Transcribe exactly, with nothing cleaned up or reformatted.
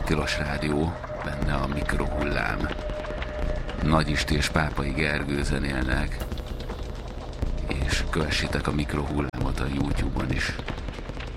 Tilos Rádió, benne a Mikrohullám. Nagy Isti és Pápai Gergő zenélnek, és kövessétek a Mikrohullámot a YouTube-on is.